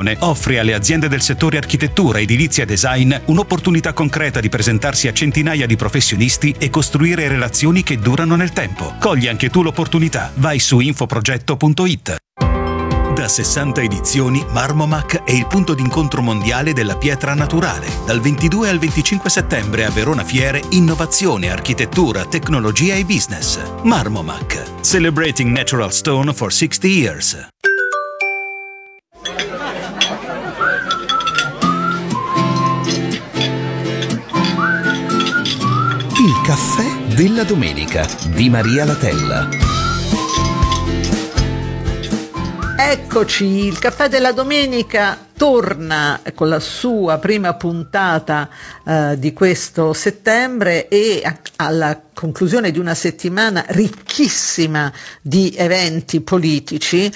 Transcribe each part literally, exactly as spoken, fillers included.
Edizione offre alle aziende del settore architettura, edilizia e design un'opportunità concreta di presentarsi a centinaia di professionisti e costruire relazioni che durano nel tempo. Cogli anche tu l'opportunità. Vai su infoprogetto punto it. Da sessanta edizioni, Marmomac è il punto d'incontro mondiale della pietra naturale. Dal ventidue al venticinque settembre a Verona Fiere, innovazione, architettura, tecnologia e business. Marmomac, celebrating natural stone for sixty years. Il caffè della domenica di Maria Latella. Eccoci, il caffè della domenica torna con la sua prima puntata eh, di questo settembre e a, alla conclusione di una settimana ricchissima di eventi politici.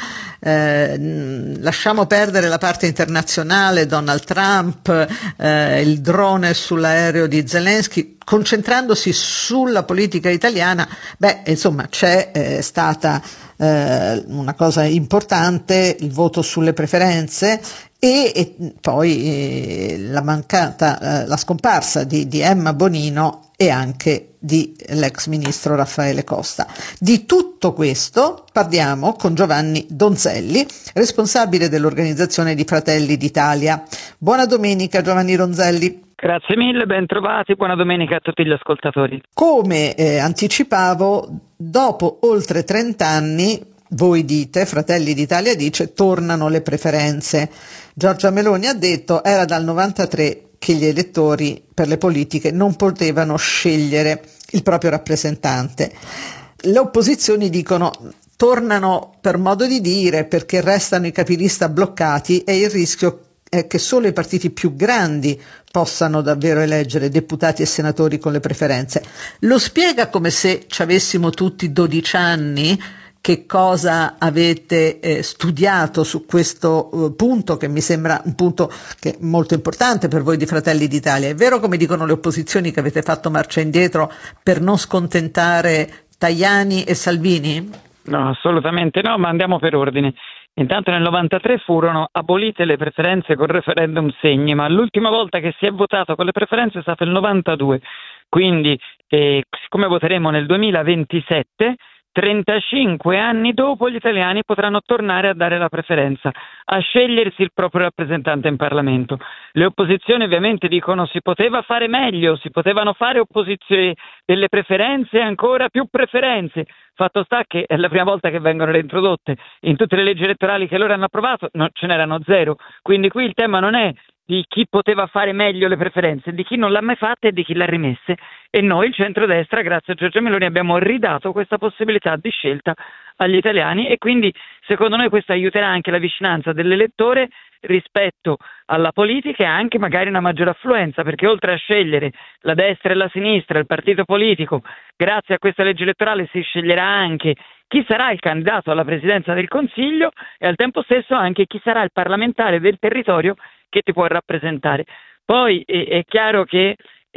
Eh, lasciamo perdere la parte internazionale, Donald Trump, eh, il drone sull'aereo di Zelensky, concentrandosi sulla politica italiana. Beh, insomma, c'è eh, stata eh, una cosa importante, il voto sulle preferenze e, e poi eh, la mancata, eh, la scomparsa di, di Emma Bonino e anche di l'ex ministro Raffaele Costa. Di tutto questo parliamo con Giovanni Donzelli, responsabile dell'organizzazione di Fratelli d'Italia. Buona domenica Giovanni Donzelli. Grazie mille, ben trovati, buona domenica a tutti gli ascoltatori. Come eh, anticipavo, dopo oltre trent'anni, voi dite, Fratelli d'Italia dice, tornano le preferenze. Giorgia Meloni ha detto era dal novantatré che gli elettori per le politiche non potevano scegliere il proprio rappresentante. Le opposizioni dicono tornano per modo di dire perché restano i capilista bloccati e il rischio è che solo i partiti più grandi possano davvero eleggere deputati e senatori con le preferenze. Lo spiega come se ci avessimo tutti dodici anni? Che cosa avete eh, studiato su questo uh, punto, che mi sembra un punto che è molto importante per voi di Fratelli d'Italia? È vero, come dicono le opposizioni, che avete fatto marcia indietro per non scontentare Tajani e Salvini? No, assolutamente no, ma andiamo per ordine. Intanto nel novantatré furono abolite le preferenze col referendum Segni, ma l'ultima volta che si è votato con le preferenze è stato il novantadue. Quindi, eh, siccome voteremo nel duemilaventisette, trentacinque anni dopo gli italiani potranno tornare a dare la preferenza, a scegliersi il proprio rappresentante in Parlamento. Le opposizioni ovviamente dicono si poteva fare meglio, si potevano fare opposizioni delle preferenze e ancora più preferenze. Fatto sta che è la prima volta che vengono reintrodotte. In tutte le leggi elettorali che loro hanno approvato no, ce n'erano zero, quindi qui il tema non è di chi poteva fare meglio le preferenze, di chi non l'ha mai fatta e di chi l'ha rimesse. E noi, il centrodestra, grazie a Giorgia Meloni, abbiamo ridato questa possibilità di scelta agli italiani e quindi secondo noi questo aiuterà anche la vicinanza dell'elettore rispetto alla politica e anche magari una maggiore affluenza, perché oltre a scegliere la destra e la sinistra, il partito politico, grazie a questa legge elettorale si sceglierà anche chi sarà il candidato alla presidenza del Consiglio e al tempo stesso anche chi sarà il parlamentare del territorio che ti può rappresentare. Poi è, è chiaro che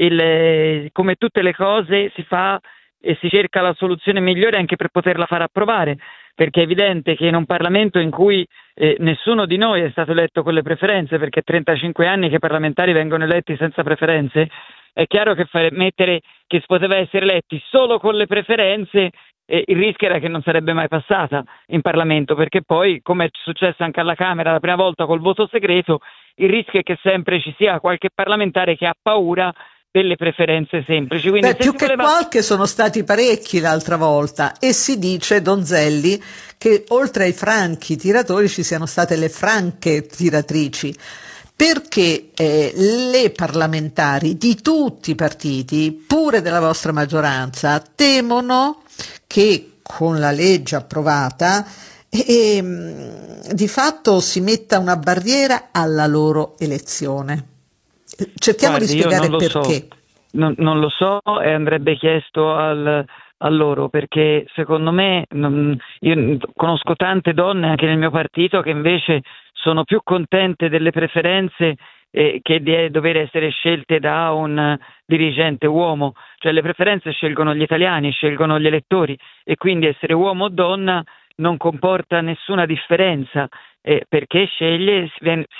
il, come tutte le cose si fa e si cerca la soluzione migliore anche per poterla far approvare, perché è evidente che in un Parlamento in cui eh, nessuno di noi è stato eletto con le preferenze, perché trentacinque anni che i parlamentari vengono eletti senza preferenze, è chiaro che fare, mettere che si poteva essere eletti solo con le preferenze, eh, il rischio era che non sarebbe mai passata in Parlamento, perché poi, come è successo anche alla Camera la prima volta col voto segreto, il rischio è che sempre ci sia qualche parlamentare che ha paura delle preferenze semplici. Quindi Beh, più che voleva... qualche sono stati parecchi l'altra volta e si dice, Donzelli, che oltre ai franchi tiratori ci siano state le franche tiratrici, perché eh, le parlamentari di tutti i partiti, pure della vostra maggioranza, temono che con la legge approvata e, e, di fatto si metta una barriera alla loro elezione. Cerchiamo Guardi, di spiegare non perché. So. Non, non lo so e andrebbe chiesto al, a loro, perché secondo me non, io conosco tante donne anche nel mio partito che invece sono più contente delle preferenze eh, che di dover essere scelte da un dirigente uomo. Cioè le preferenze scelgono gli italiani, scelgono gli elettori e quindi essere uomo o donna non comporta nessuna differenza eh, perché sceglie, si viene,